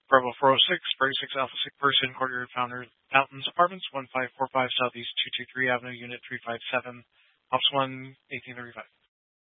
Bravo 406, Bravo 6 Alpha 6 person, courtyard founder, Fountains Apartments, 1545 Southeast 223 Avenue, Unit 357, Ops 1, 1835.